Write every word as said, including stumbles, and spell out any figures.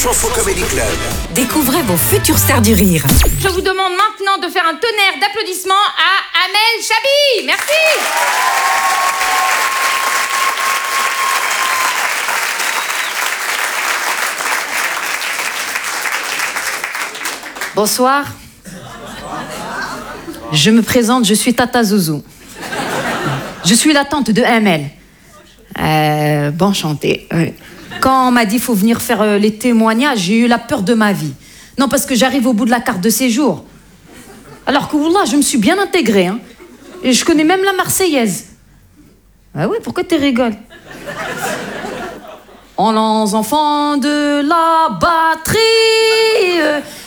Chanson Comedy Club. Découvrez vos futures stars du rire. Je vous demande maintenant de faire un tonnerre d'applaudissements à Amel Chabi. Merci. Bonsoir. Je me présente, je suis Tata Zouzou. Je suis la tante de Amel. Euh, bon, enchantée. Oui. Quand on m'a dit qu'il faut venir faire euh, les témoignages, j'ai eu la peur de ma vie. Non, parce que j'arrive au bout de la carte de séjour. Alors que, wallah, je me suis bien intégrée. Hein. Et je connais même la Marseillaise. Ah oui, pourquoi tu rigoles? En lance enfants de la batterie,